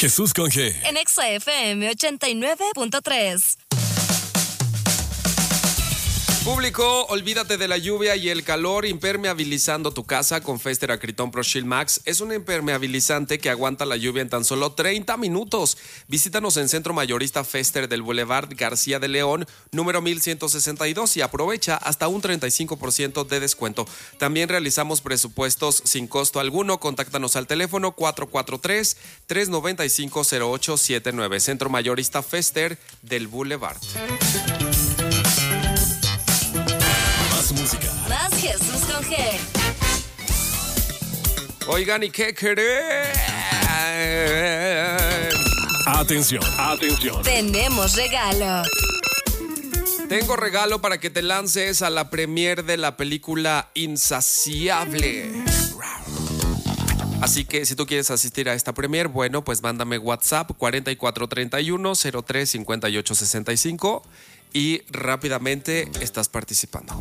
Jesús con G. En Exa FM 89.3. Público, olvídate de la lluvia y el calor impermeabilizando tu casa con Fester Acryton Pro Shield Max. Es un impermeabilizante que aguanta la lluvia en tan solo 30 minutos. Visítanos en Centro Mayorista Fester del Boulevard García de León, número 1162 y aprovecha hasta un 35% de descuento. También realizamos presupuestos sin costo alguno. Contáctanos al teléfono 443-395-0879. Centro Mayorista Fester del Boulevard. Música. Más Jesús con G. Oigan, ¿y qué creen? Atención. Tenemos regalo. Tengo regalo para que te lances a la premier de la película Insaciable. Así que si tú quieres asistir a esta premier, bueno, pues mándame WhatsApp 4431-035865 y rápidamente estás participando.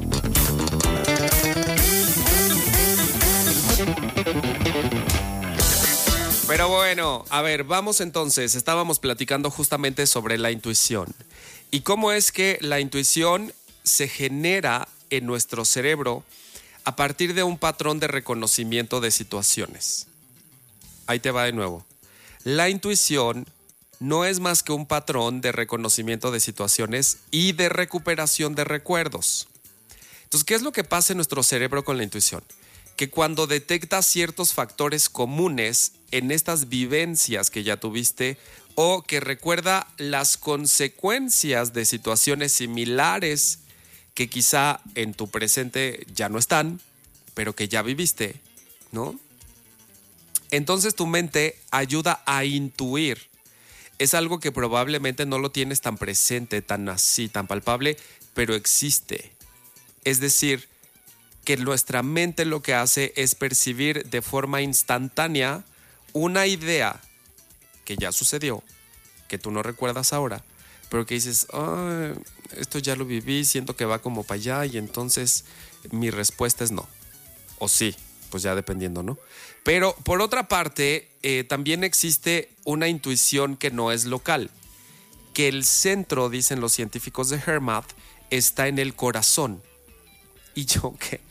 Pero bueno, a ver, vamos entonces. Estábamos platicando justamente sobre la intuición y cómo es que la intuición se genera en nuestro cerebro a partir de un patrón de reconocimiento de situaciones. Ahí te va de nuevo. La intuición no es más que un patrón de reconocimiento de situaciones y de recuperación de recuerdos. Entonces, ¿qué es lo que pasa en nuestro cerebro con la intuición? Que cuando detecta ciertos factores comunes en estas vivencias que ya tuviste o que recuerda las consecuencias de situaciones similares que quizá en tu presente ya no están, pero que ya viviste, ¿no? Entonces tu mente ayuda a intuir. Es algo que probablemente no lo tienes tan presente, tan así, tan palpable, pero existe. Es decir, que nuestra mente lo que hace es percibir de forma instantánea una idea que ya sucedió, que tú no recuerdas ahora, pero que dices, esto ya lo viví, siento que va como para allá y entonces mi respuesta es no. O sí, pues ya dependiendo, ¿no? Pero por otra parte, también existe una intuición que no es local, que el centro, dicen los científicos de HeartMath, está en el corazón. ¿Y yo qué?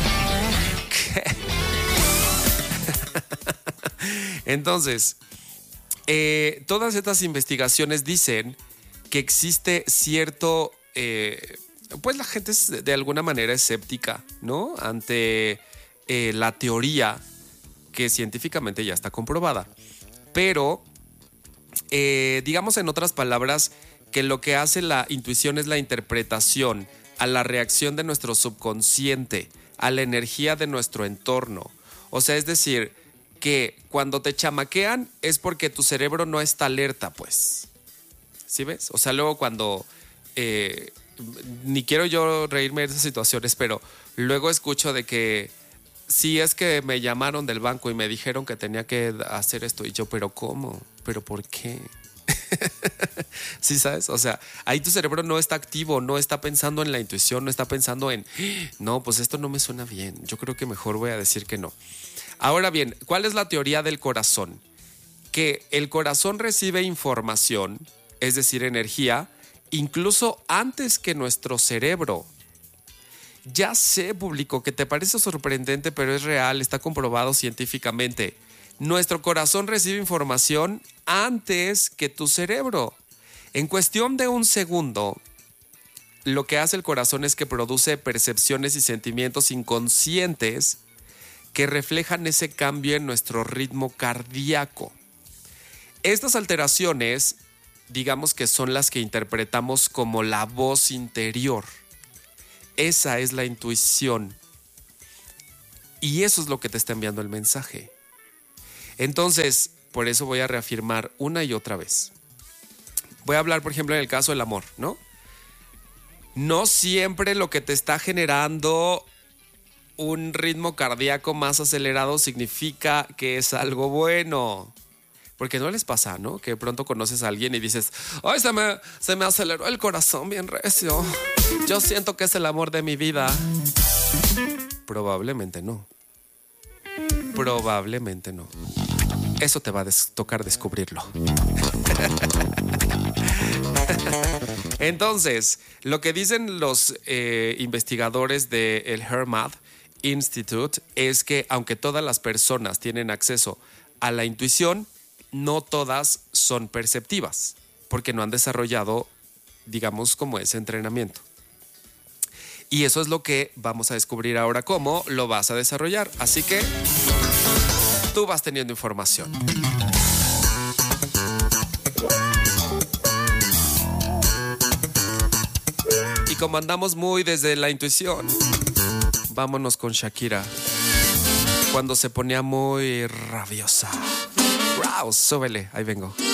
Entonces, todas estas investigaciones dicen que existe cierto, pues la gente es de alguna manera escéptica, ¿no? Ante la teoría que científicamente ya está comprobada. Pero, digamos en otras palabras, que lo que hace la intuición es la interpretación a la reacción de nuestro subconsciente, a la energía de nuestro entorno. O sea, es decir, que cuando te chamaquean es porque tu cerebro no está alerta, pues. ¿Sí ves? O sea, luego cuando... ni quiero yo reírme de esas situaciones, pero luego escucho de que sí, es que me llamaron del banco y me dijeron que tenía que hacer esto. Y yo, ¿pero cómo? ¿Pero por qué? ¿Sí sabes? O sea, ahí tu cerebro no está activo, no está pensando en la intuición, no está pensando en, no, pues esto no me suena bien, yo creo que mejor voy a decir que no. Ahora bien, ¿cuál es la teoría del corazón? Que el corazón recibe información, es decir, energía, incluso antes que nuestro cerebro. Ya sé, público, que te parece sorprendente, pero es real, está comprobado científicamente. Nuestro corazón recibe información antes que tu cerebro. En cuestión de un segundo, lo que hace el corazón es que produce percepciones y sentimientos inconscientes que reflejan ese cambio en nuestro ritmo cardíaco. Estas alteraciones, digamos que son las que interpretamos como la voz interior. Esa es la intuición. Y eso es lo que te está enviando el mensaje. Entonces, por eso voy a reafirmar una y otra vez. Voy a hablar, por ejemplo, en el caso del amor, ¿no? No siempre lo que te está generando un ritmo cardíaco más acelerado significa que es algo bueno. Porque no les pasa, ¿no? Que de pronto conoces a alguien y dices, ¡ay, se me aceleró el corazón bien recio! Yo siento que es el amor de mi vida. Probablemente no. Probablemente no. Eso te va a tocar descubrirlo. Entonces, lo que dicen los investigadores del HeartMath Institute es que aunque todas las personas tienen acceso a la intuición, no todas son perceptivas, porque no han desarrollado, digamos, como ese entrenamiento. Y eso es lo que vamos a descubrir ahora, cómo lo vas a desarrollar. Así que tú vas teniendo información. Y como andamos muy desde la intuición, vámonos con Shakira. Cuando se ponía muy rabiosa. Wow, súbele, ahí vengo.